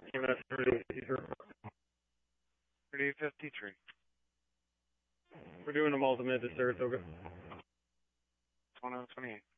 EMS 3053. 3053. We're doing a multi-med to Saratoga. 1028.